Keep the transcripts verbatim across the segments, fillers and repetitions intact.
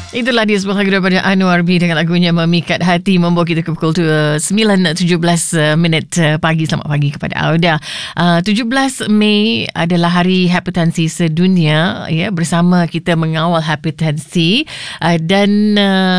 Itulah dia sebuah lagu daripada Anwar B dengan lagunya Memikat Hati, membawa kita ke pukul sembilan tujuh belas minit pagi. Selamat pagi kepada Auda. Uh, tujuh belas Mei adalah Hari Hipertensi Sedunia, ya, bersama kita mengawal hipertensi, uh, dan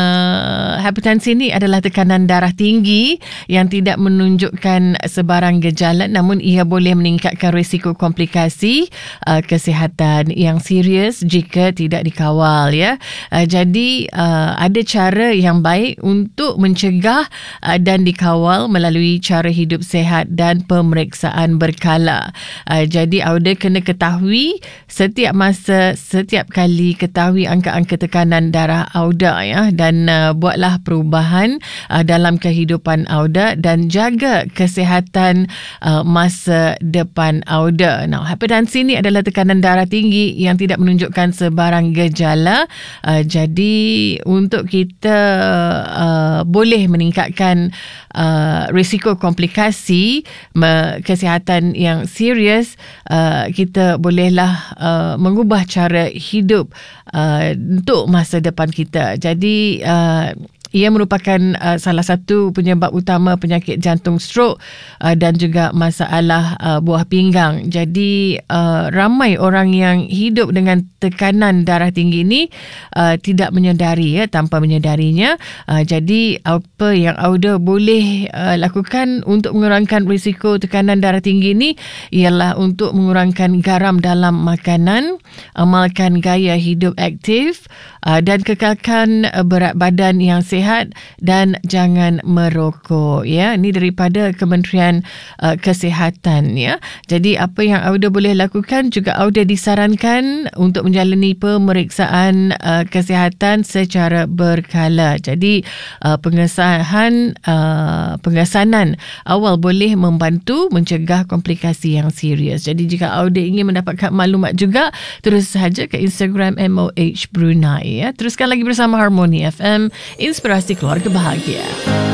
uh, hipertensi ini adalah tekanan darah tinggi yang tidak menunjukkan sebarang gejala, namun ia boleh meningkatkan risiko komplikasi uh, kesihatan yang serius jika tidak dikawal, ya. Uh, jadi Uh, ada cara yang baik untuk mencegah uh, dan dikawal melalui cara hidup sihat dan pemeriksaan berkala. Uh, jadi Auda kena ketahui setiap masa, setiap kali ketahui angka-angka tekanan darah Auda, ya, dan uh, buatlah perubahan uh, dalam kehidupan Auda dan jaga kesihatan uh, masa depan Auda. Nah, hipertensi ni adalah tekanan darah tinggi yang tidak menunjukkan sebarang gejala. Uh, jadi untuk kita uh, boleh meningkatkan uh, risiko komplikasi me- kesihatan yang serius, uh, kita bolehlah uh, mengubah cara hidup uh, untuk masa depan kita. Jadi uh, ia merupakan uh, salah satu penyebab utama penyakit jantung, stroke, uh, dan juga masalah uh, buah pinggang. Jadi uh, ramai orang yang hidup dengan tekanan darah tinggi ini uh, tidak menyedari, ya, tanpa menyedarinya. Uh, jadi apa yang Auda boleh uh, lakukan untuk mengurangkan risiko tekanan darah tinggi ini ialah untuk mengurangkan garam dalam makanan, amalkan gaya hidup aktif, uh, dan kekalkan uh, berat badan yang sihat, dan jangan merokok, ya. Ini daripada Kementerian uh, Kesihatan, ya. Jadi apa yang Auda boleh lakukan, juga Auda disarankan untuk menjalani pemeriksaan uh, kesihatan secara berkala. Jadi uh, pengesahan uh, pengesanan awal boleh membantu mencegah komplikasi yang serius. Jadi jika Auda ingin mendapatkan maklumat juga, terus sahaja ke Instagram M O H Brunei, ya. Teruskan lagi bersama Harmony F M, inspirasi keluarga bahagia.